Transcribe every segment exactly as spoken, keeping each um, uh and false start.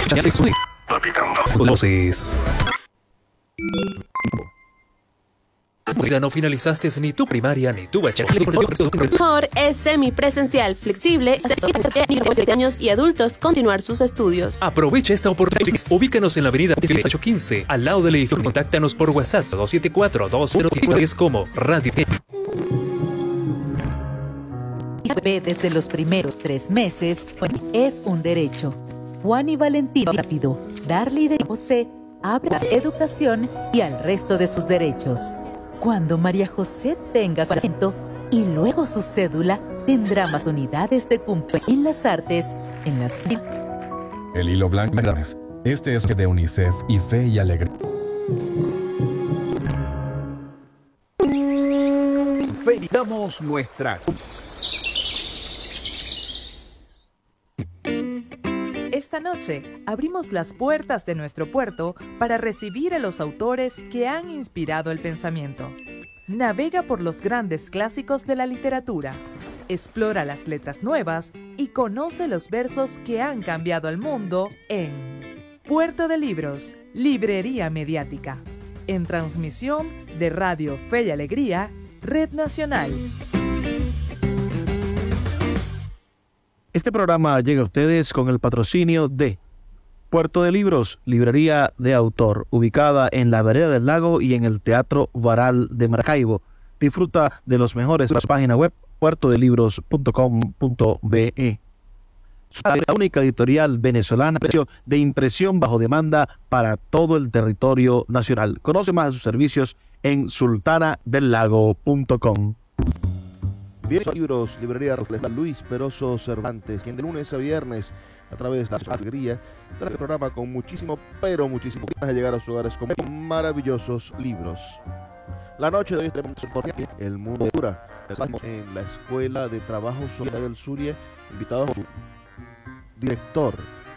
Dosis. No finalizaste ni tu primaria ni tu bachiller. Mejor es semipresencial, flexible, siete años y adultos continuar sus estudios. Aprovecha esta oportunidad. Ubícanos en la avenida ocho quince, al lado del edificio. Contáctanos por WhatsApp dos siete cuatro dos cero tres como Radio. Desde los primeros tres meses es un derecho. Juan y Valentín rápido, darle de José, abre la educación y al resto de sus derechos. Cuando María José tenga su asiento y luego su cédula, tendrá más unidades de cumplir en las artes, en las... El hilo blanco. Este es de UNICEF y Fe y Alegría. Felicitamos nuestras. Esta noche abrimos las puertas de nuestro puerto para recibir a los autores que han inspirado el pensamiento. Navega por los grandes clásicos de la literatura, explora las letras nuevas y conoce los versos que han cambiado el mundo en Puerto de Libros, Librería Mediática, en transmisión de Radio Fe y Alegría, Red Nacional. Este programa llega a ustedes con el patrocinio de Puerto de Libros, librería de autor, ubicada en la Vereda del Lago y en el Teatro Varal de Maracaibo. Disfruta de los mejores de su página web, puerto de libros punto com punto be. La única editorial venezolana de impresión bajo demanda para todo el territorio nacional. Conoce más de sus servicios en sultana del lago punto com. Bien, libros, librería Luis Peroso Cervantes, quien de lunes a viernes, a través de la alegría, trae el programa con muchísimo, pero muchísimo ganas de llegar a sus hogares con maravillosos libros. La noche de hoy tenemos El Mundo de Dura, en la Escuela de Trabajo Social del Zulia, invitados a su director,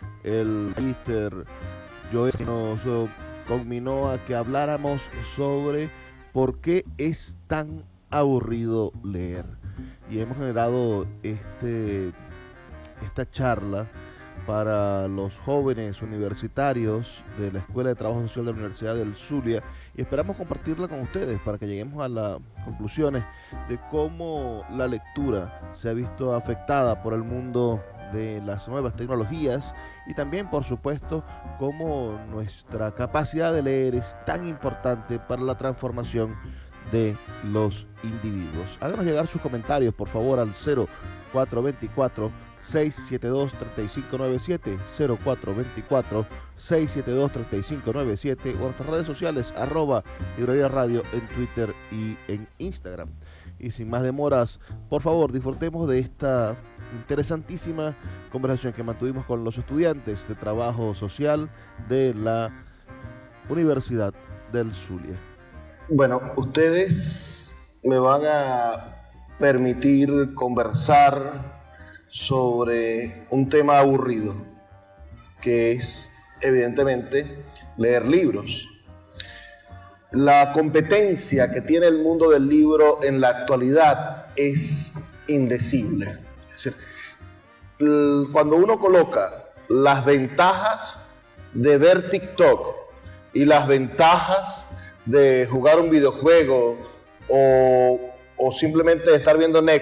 el mister Joel, que nos conminó a que habláramos sobre por qué es tan aburrido leer. Y hemos generado este, esta charla para los jóvenes universitarios de la Escuela de Trabajo Social de la Universidad del Zulia y esperamos compartirla con ustedes para que lleguemos a las conclusiones de cómo la lectura se ha visto afectada por el mundo de las nuevas tecnologías y también, por supuesto, cómo nuestra capacidad de leer es tan importante para la transformación de los individuos. Háganos llegar sus comentarios, por favor, al cero cuatro dos cuatro, seis siete dos, tres cinco nueve siete, cero cuatro dos cuatro, seis siete dos, tres cinco nueve siete o en nuestras redes sociales, arroba Librería Radio en Twitter y en Instagram. Y sin más demoras, por favor, disfrutemos de esta interesantísima conversación que mantuvimos con los estudiantes de trabajo social de la Universidad del Zulia. Bueno, ustedes me van a permitir conversar sobre un tema aburrido, que es, evidentemente, leer libros. La competencia que tiene el mundo del libro en la actualidad es indecible. Es decir, cuando uno coloca las ventajas de ver TikTok y las ventajas de jugar un videojuego o, o simplemente estar viendo Netflix,